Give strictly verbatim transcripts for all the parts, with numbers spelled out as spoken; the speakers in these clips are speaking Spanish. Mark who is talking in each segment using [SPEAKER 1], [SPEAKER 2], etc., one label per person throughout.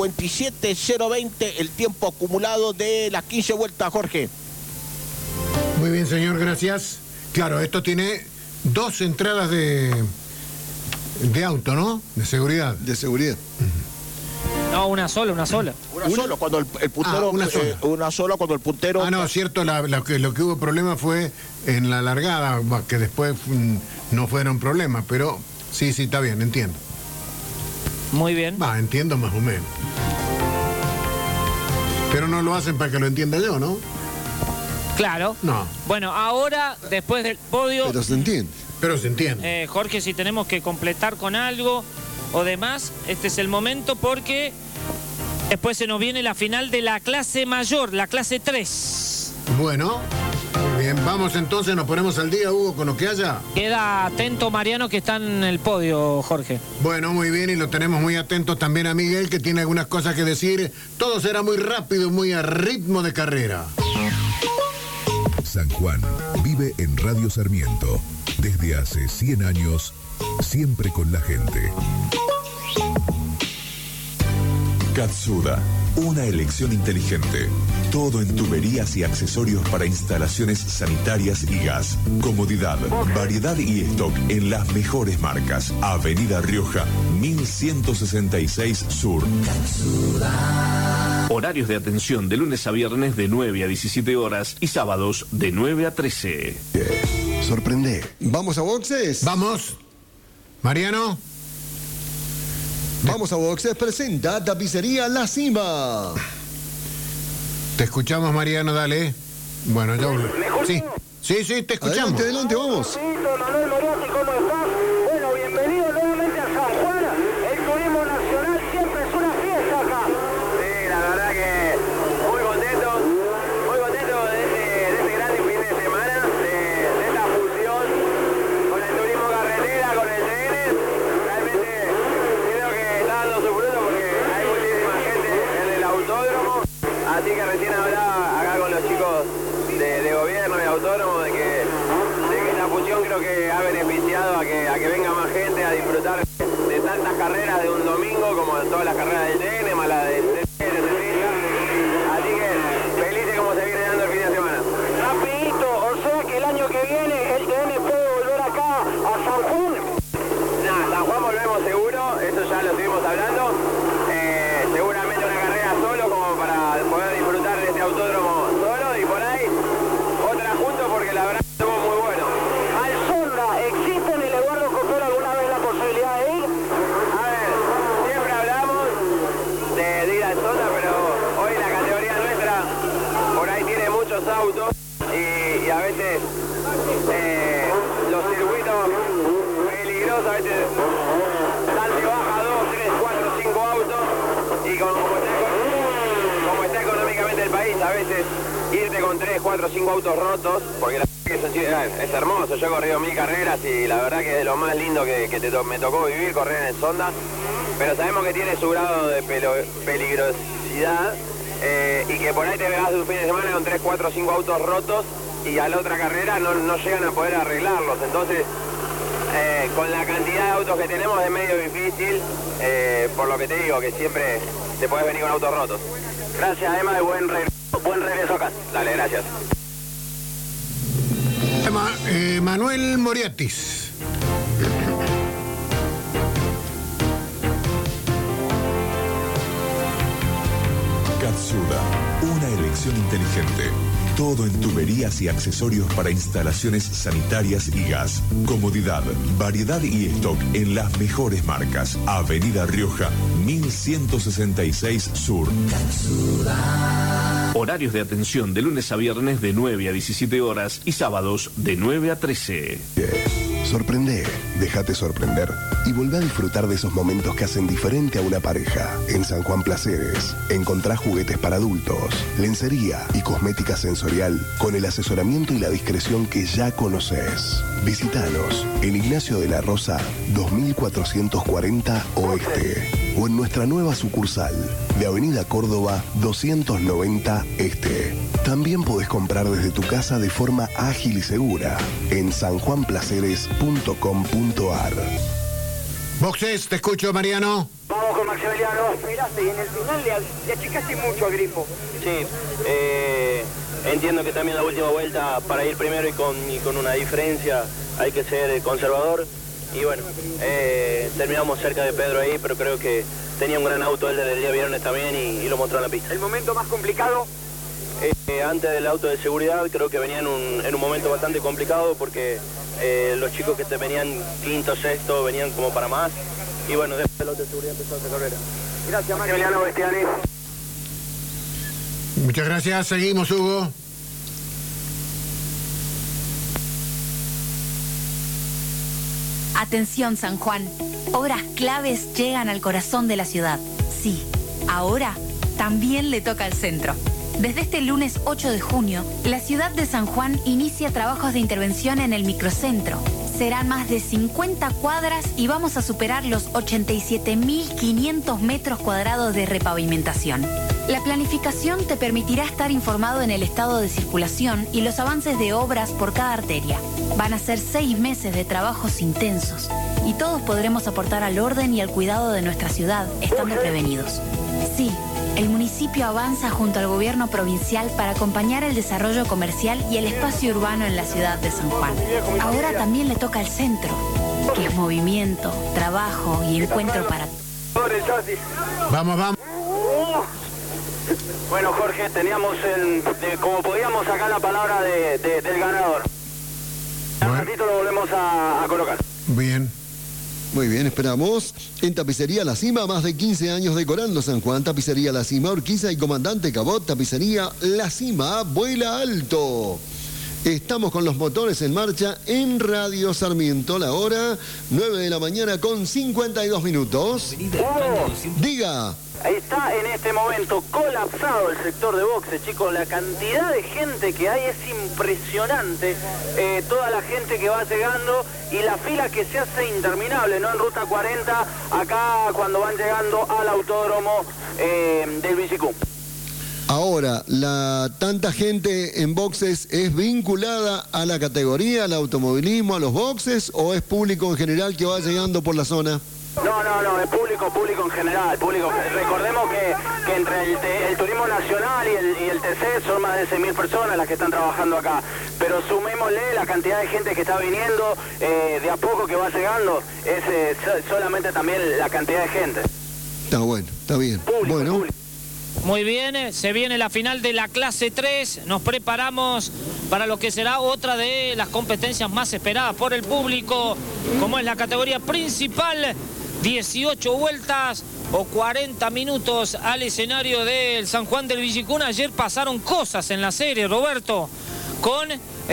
[SPEAKER 1] cincuenta y siete cero veinte el tiempo acumulado de las quince vueltas, Jorge.
[SPEAKER 2] Muy bien, señor, gracias. Claro, esto tiene dos entradas de, de auto, ¿no? De seguridad.
[SPEAKER 3] De seguridad.
[SPEAKER 4] No, una sola, una sola.
[SPEAKER 1] Una, una sola, cuando el, el puntero...
[SPEAKER 2] Ah, una sola.
[SPEAKER 1] Eh, una sola cuando el puntero...
[SPEAKER 2] Ah, no, cierto, la, la, que, lo que hubo problema fue en la largada, que después mm, no fueron problemas, pero sí, sí, está bien, entiendo.
[SPEAKER 4] Muy bien.
[SPEAKER 2] Va, entiendo más o menos. Pero no lo hacen para que lo entienda yo, ¿no?
[SPEAKER 4] Claro.
[SPEAKER 2] No.
[SPEAKER 4] Bueno, ahora, después del podio...
[SPEAKER 3] Pero se entiende.
[SPEAKER 2] Pero se entiende.
[SPEAKER 4] Eh, Jorge, si tenemos que completar con algo o demás, este es el momento porque después se nos viene la final de la clase mayor, la clase tres.
[SPEAKER 2] Bueno, bien, vamos entonces, nos ponemos al día, Hugo, con lo que haya.
[SPEAKER 4] Queda atento Mariano, que está en el podio, Jorge.
[SPEAKER 2] Bueno, muy bien, y lo tenemos muy atentos también a Miguel, que tiene algunas cosas que decir. Todo será muy rápido, muy a ritmo de carrera.
[SPEAKER 5] San Juan vive en Radio Sarmiento desde hace cien años, siempre con la gente. Katsuda, una elección inteligente. Todo en tuberías y accesorios para instalaciones sanitarias y gas. Comodidad, variedad y stock en las mejores marcas. Avenida Rioja, mil ciento sesenta y seis Sur. Katsuda.
[SPEAKER 6] Horarios de atención de lunes a viernes de nueve a diecisiete horas y sábados de nueve a trece.
[SPEAKER 3] Sorprende. ¿Vamos a boxes?
[SPEAKER 2] Vamos. Mariano.
[SPEAKER 3] Vamos a boxes, presenta Tapicería La Cima.
[SPEAKER 2] Te escuchamos, Mariano, dale. Bueno, yo... Sí, sí, sí, te escuchamos.
[SPEAKER 3] Adelante, adelante, vamos.
[SPEAKER 7] Manuel Moriarty, ¿cómo estás? Bueno, bienvenido nuevamente a San Juan. El turismo nacional siempre es una fiesta acá.
[SPEAKER 8] Sí, la verdad que muy contento, muy contento de este, de este gran fin de semana, de, de esta fusión con el turismo carretera, con el tren. Realmente creo que está dando su fruto porque hay muchísima gente en el autódromo. Así que recién hablaba acá con los chicos de, de gobierno y autónomo de que, de que esta fusión creo que ha beneficiado a que, a que venga más gente a disfrutar de tantas carreras de un domingo como de todas las carreras del T N, más la del T N, etcétera. Así que felices como se viene dando el fin de semana.
[SPEAKER 7] Rapidito, o sea que el año que viene el T N puede volver acá a San Juan.
[SPEAKER 8] Nada, San Juan volvemos seguro, eso ya lo estuvimos hablando. Eh, seguramente una carrera solo como para poder disfrutar de este autódromo solo y por ahí otra junto porque la verdad estuvo muy bueno.
[SPEAKER 7] Al Sonda, ¿existe en el Eduardo Copero alguna vez la posibilidad de ir?
[SPEAKER 8] A ver, siempre hablamos de, de ir al Sonda, pero hoy la categoría nuestra por ahí tiene muchos autos y, y a veces eh, los circuitos peligrosos a veces dan de baja dos, tres, cuatro, cinco autos y como, como, está, como está económicamente el país, a veces irte con tres, cuatro, cinco autos rotos, porque la verdad que es, es hermoso. Yo he corrido mil carreras y la verdad que es de lo más lindo que, que te to me tocó vivir, correr en el Sonda, pero sabemos que tiene su grado de pelo peligrosidad eh, y que por ahí te pegas de un fin de semana con tres, cuatro, cinco autos rotos y a la otra carrera no, no llegan a poder arreglarlos. Entonces Eh, con la cantidad de autos que tenemos es medio difícil, eh, por lo que te digo, que siempre te puedes venir con autos rotos. Gracias, Emma, y buen regreso, buen regreso acá. Dale, gracias.
[SPEAKER 2] Ma, eh, Manuel Moriatis.
[SPEAKER 5] Katsuda, una elección inteligente. Todo en tuberías y accesorios para instalaciones sanitarias y gas. Comodidad, variedad y stock en las mejores marcas. Avenida Rioja, mil ciento sesenta y seis Sur.
[SPEAKER 6] Horarios de atención de lunes a viernes de nueve a diecisiete horas y sábados de nueve a trece.
[SPEAKER 9] Sorprende, déjate sorprender y volvé a disfrutar de esos momentos que hacen diferente a una pareja. En San Juan Placeres encontrás juguetes para adultos, lencería y cosmética sensorial con el asesoramiento y la discreción que ya conoces. Visítanos en Ignacio de la Rosa dos mil cuatrocientos cuarenta Oeste o en nuestra nueva sucursal de Avenida Córdoba doscientos noventa Este. También podés comprar desde tu casa de forma ágil y segura en san juan placeres punto com punto ar.
[SPEAKER 2] Boxes, te escucho, Mariano.
[SPEAKER 7] Vamos con Maximiliano. Miraste, y en el final le, le achicaste mucho a Grifo.
[SPEAKER 8] Sí, eh, entiendo que también la última vuelta para ir primero y con, y con una diferencia hay que ser conservador. Y bueno, eh, terminamos cerca de Pedro ahí, pero creo que tenía un gran auto él desde el día viernes también y, y lo mostró en la pista.
[SPEAKER 7] ¿El momento más complicado?
[SPEAKER 8] Eh, antes del auto de seguridad creo que venía en un, en un momento bastante complicado porque eh, los chicos que te venían quinto, sexto, venían como para más. Y bueno, después del auto de seguridad empezó esa carrera.
[SPEAKER 7] Gracias, Maximiliano Bestiani.
[SPEAKER 2] Muchas gracias, seguimos, Hugo.
[SPEAKER 10] Atención, San Juan. Obras claves llegan al corazón de la ciudad. Sí, ahora también le toca al centro. Desde este lunes ocho de junio, la ciudad de San Juan inicia trabajos de intervención en el microcentro. Serán más de cincuenta cuadras y vamos a superar los ochenta y siete mil quinientos metros cuadrados de repavimentación. La planificación te permitirá estar informado en el estado de circulación y los avances de obras por cada arteria. Van a ser seis meses de trabajos intensos y todos podremos aportar al orden y al cuidado de nuestra ciudad, estando prevenidos. Sí, el municipio avanza junto al gobierno provincial para acompañar el desarrollo comercial y el espacio urbano en la ciudad de San Juan. Ahora también le toca al centro, que es movimiento, trabajo y encuentro para todos.
[SPEAKER 2] Vamos, vamos.
[SPEAKER 8] Bueno, Jorge, teníamos el, de, como podíamos sacar la palabra de, de, del ganador.
[SPEAKER 2] Bueno.
[SPEAKER 8] Un ratito lo volvemos a, a colocar.
[SPEAKER 2] Bien.
[SPEAKER 3] Muy bien, esperamos. En Tapicería La Cima, más de quince años decorando San Juan. Tapicería La Cima, Urquiza y Comandante Cabot. Tapicería La Cima, vuela alto. Estamos con los motores en marcha en Radio Sarmiento. La hora nueve de la mañana con cincuenta y dos minutos. Diga.
[SPEAKER 8] Está en este momento colapsado el sector de boxe, chicos. La cantidad de gente que hay es impresionante. Eh, toda la gente que va llegando y la fila que se hace interminable, ¿no? En Ruta cuarenta, acá cuando van llegando al autódromo eh, del Villicún.
[SPEAKER 3] Ahora, la tanta gente en boxes, ¿es vinculada a la categoría, al automovilismo, a los boxes, o es público en general que va llegando por la zona?
[SPEAKER 8] No, no, no, es público, público en general, público. Recordemos que, que entre el, el turismo nacional y el, y el T C son más de seis mil personas las que están trabajando acá. Pero sumémosle la cantidad de gente que está viniendo, eh, de a poco que va llegando, es eh, solamente también la cantidad de gente.
[SPEAKER 3] Está bueno, está bien.
[SPEAKER 8] Público,
[SPEAKER 3] bueno.
[SPEAKER 8] Público.
[SPEAKER 4] Muy bien, se viene la final de la clase tres, nos preparamos para lo que será otra de las competencias más esperadas por el público, como es la categoría principal, dieciocho vueltas o cuarenta minutos al escenario del San Juan del Villicún. Ayer pasaron cosas en la serie, Roberto, con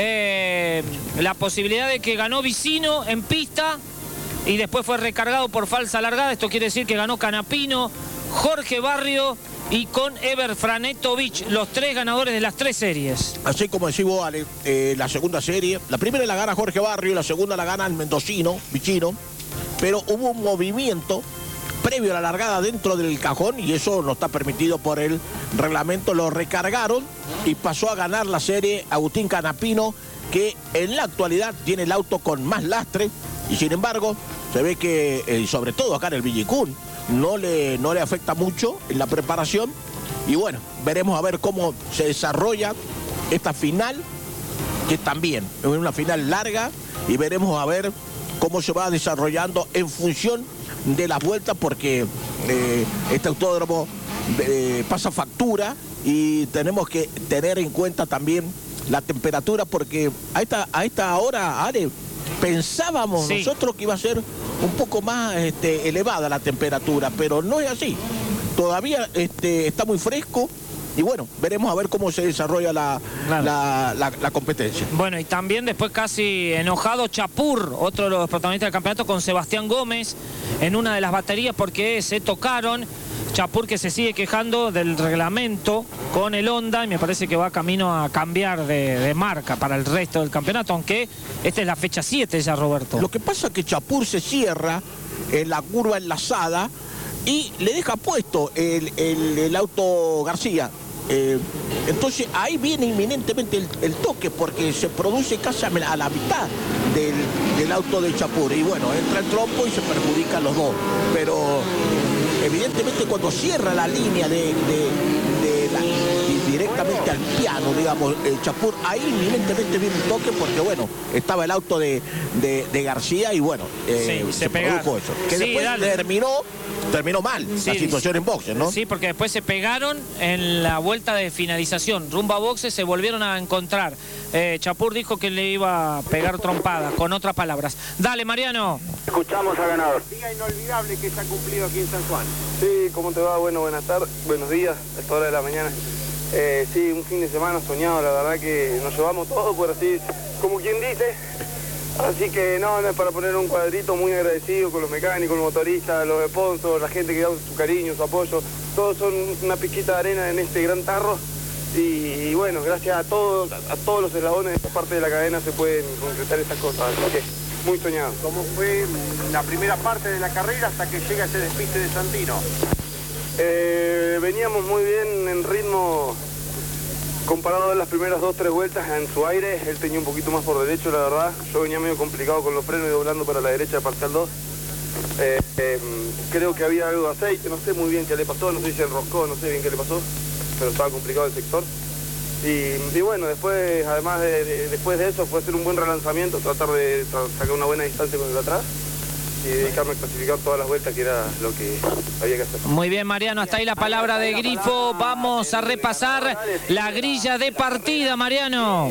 [SPEAKER 4] eh, la posibilidad de que ganó Vicino en pista y después fue recargado por falsa largada. Esto quiere decir que ganó Canapino, Jorge Barrio y con Ever Franetovich, los tres ganadores de las tres series.
[SPEAKER 1] Así como decís vos, Ale, eh, la segunda serie, la primera la gana Jorge Barrio, la segunda la gana el mendocino, Vicino, pero hubo un movimiento previo a la largada dentro del cajón y eso no está permitido por el reglamento. Lo recargaron y pasó a ganar la serie Agustín Canapino, que en la actualidad tiene el auto con más lastre y sin embargo se ve que, eh, sobre todo acá en el Villicún, no le, no le afecta mucho en la preparación y bueno, veremos a ver cómo se desarrolla esta final, que también es una final larga, y veremos a ver cómo se va desarrollando en función de las vueltas, porque eh, este autódromo eh, pasa factura y tenemos que tener en cuenta también la temperatura, porque a esta, a esta hora, Ale, pensábamos sí. nosotros que iba a ser un poco más este, elevada la temperatura, pero no es así. Todavía este, está muy fresco y bueno, veremos a ver cómo se desarrolla la, claro. la, la, la competencia.
[SPEAKER 4] Bueno, y también después casi enojado Chapur, otro de los protagonistas del campeonato, con Sebastián Gómez en una de las baterías porque se tocaron. Chapur que se sigue quejando del reglamento con el Honda y me parece que va camino a cambiar de, de marca para el resto del campeonato, aunque esta es la fecha siete ya, Roberto.
[SPEAKER 1] Lo que pasa es que Chapur se cierra en la curva enlazada y le deja puesto el, el, el auto García. Eh, entonces ahí viene inminentemente el, el toque, porque se produce casi a la mitad del, del auto de Chapur. Y bueno, entra el trompo y se perjudican los dos. Pero evidentemente cuando cierra la línea de, de, de la, directamente al piano, digamos, el Chapur, ahí inminentemente viene un toque, porque bueno, estaba el auto de, de, de García y bueno, eh,
[SPEAKER 4] sí, se,
[SPEAKER 1] se produjo eso. Que
[SPEAKER 4] sí,
[SPEAKER 1] después
[SPEAKER 4] dale.
[SPEAKER 1] terminó, terminó mal
[SPEAKER 4] sí,
[SPEAKER 1] la situación en boxes, ¿no?
[SPEAKER 4] Sí, porque después se pegaron en la vuelta de finalización. Rumbo a boxes se volvieron a encontrar. Eh, Chapur dijo que le iba a pegar trompada, con otras palabras. Dale, Mariano.
[SPEAKER 8] Escuchamos al ganador.
[SPEAKER 11] Día inolvidable que se ha cumplido aquí en San Juan.
[SPEAKER 8] Sí, ¿cómo te va? Bueno, buenas tardes, buenos días, a esta hora de la mañana. Eh, sí, un fin de semana soñado, la verdad que nos llevamos todo, por así, como quien dice. Así que no, no es para poner un cuadrito, muy agradecido con los mecánicos, los motoristas, los sponsors, la gente que da su cariño, su apoyo. Todos son una pizquita de arena en este gran tarro. Y, y bueno, gracias a todos, a todos los eslabones de esta parte de la cadena se pueden concretar estas cosas. Así que muy soñado.
[SPEAKER 11] ¿Cómo fue la primera parte de la carrera hasta que llega ese despiste de Santino?
[SPEAKER 8] Eh, veníamos muy bien en ritmo comparado a las primeras dos, tres vueltas en su aire. Él tenía un poquito más por derecho, la verdad. Yo venía medio complicado con los frenos y doblando para la derecha de parcial dos. Eh, eh, creo que había algo de aceite, no sé muy bien qué le pasó, no sé si se enroscó, no sé bien qué le pasó, pero estaba complicado el sector. Y, y bueno, después, además de, de, después de eso, fue hacer un buen relanzamiento, tratar de tra sacar una buena distancia con el de atrás y dedicarme a clasificar todas las vueltas, que era lo que había que hacer.
[SPEAKER 4] Muy bien, Mariano, hasta ahí la palabra de Grifo. Vamos a repasar la grilla de partida, Mariano.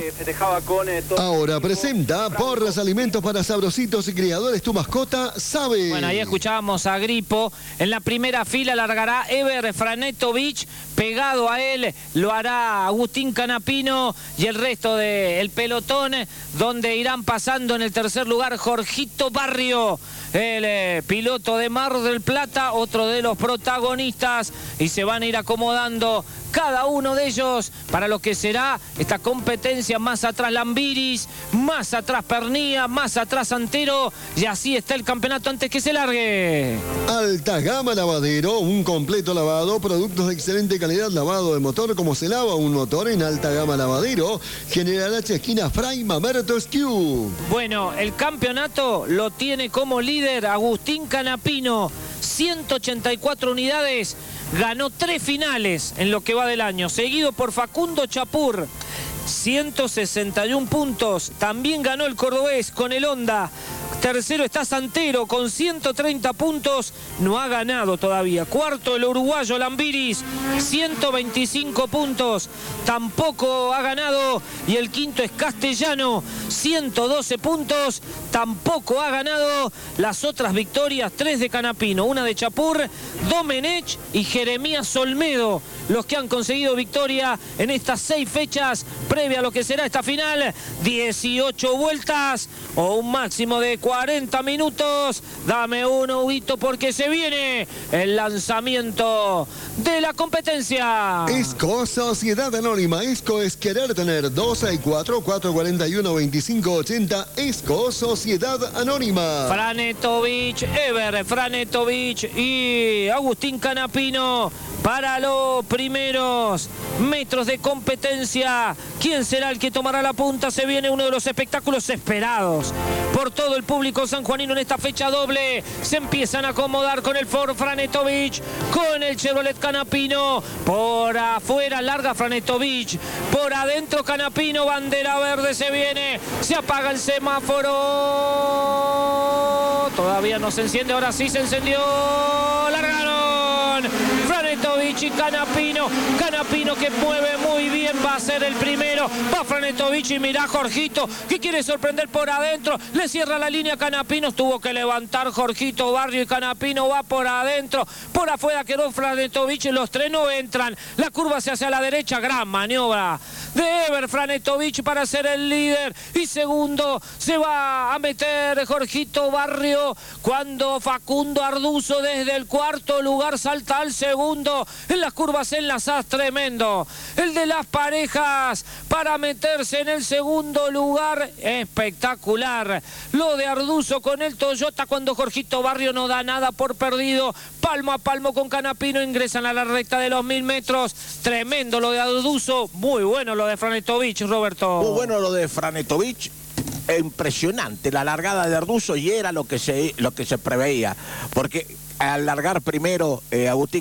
[SPEAKER 3] Ahora presenta Porras Alimentos para Sabrositos y Criadores, tu mascota sabe.
[SPEAKER 4] Bueno, ahí escuchábamos a Grifo. En la primera fila largará Ever Franetovich. Pegado a él lo hará Agustín Canapino y el resto del pelotón, donde irán pasando en el tercer lugar Jorgito Barrio, el eh, piloto de Mar del Plata, otro de los protagonistas, y se van a ir acomodando cada uno de ellos para lo que será esta competencia. Más atrás Lambiris, más atrás Pernía, más atrás Antero, y así está el campeonato antes que se largue.
[SPEAKER 3] Alta Gama Lavadero, un completo lavado, productos de excelente calidad, lavado de motor como se lava un motor en Alta Gama Lavadero. General H, esquina Fray Mamerto Esquiu.
[SPEAKER 4] Bueno, el campeonato lo tiene como líder Agustín Canapino, ciento ochenta y cuatro unidades, ganó tres finales en lo que va del año, seguido por Facundo Chapur, ciento sesenta y un puntos, también ganó el cordobés con el Honda. Tercero está Santero con ciento treinta puntos, no ha ganado todavía. Cuarto el uruguayo Lambiris, ciento veinticinco puntos, tampoco ha ganado. Y el quinto es Castellano, ciento doce puntos, tampoco ha ganado. Las otras victorias, tres de Canapino, una de Chapur, Domenech y Jeremías Olmedo, los que han conseguido victoria en estas seis fechas previa a lo que será esta final. dieciocho vueltas o un máximo de cuarenta minutos. Dame uno, Huguito, porque se viene el lanzamiento de la competencia.
[SPEAKER 3] Esco Sociedad Anónima. Esco es querer tener. Dos seis cuatro, cuatro cuatro uno, veinticinco ochenta. Esco Sociedad Anónima.
[SPEAKER 4] Franetovich, Ever Franetovich y Agustín Canapino para los primeros metros de competencia. ¿Quién será el que tomará la punta? Se viene uno de los espectáculos esperados por todo el público sanjuanino en esta fecha doble. Se empiezan a acomodar con el Ford Franetovich, con el Chevrolet Canapino. Por afuera larga Franetovich, por adentro Canapino. Bandera verde, se viene, se apaga el semáforo. Todavía no se enciende, ahora sí se encendió. Largaron Franetovich y Canapino. Canapino, que mueve muy bien, va a ser el primero. Va Franetovich y mirá Jorgito, que quiere sorprender por adentro. Le cierra la línea Canapino. Tuvo que levantar Jorgito Barrio y Canapino va por adentro. Por afuera quedó Franetovich y los tres no entran. La curva se hace a la derecha. Gran maniobra de Ever Franetovich para ser el líder. Y segundo se va a meter Jorgito Barrio cuando Facundo Arduzo desde el cuarto lugar salta al segundo. En las curvas enlazadas, tremendo el de las parejas para meterse en el segundo lugar. Espectacular lo de Arduzo con el Toyota cuando Jorgito Barrio no da nada por perdido. palmo a palmo con Canapino, ingresan a la recta de los mil metros. Tremendo lo de Arduzo, muy bueno lo de Franetovich, Roberto.
[SPEAKER 1] Muy bueno lo de Franetovich. Impresionante la largada de Arduzo, y era lo que se, lo que se preveía, porque al largar primero eh, Agustín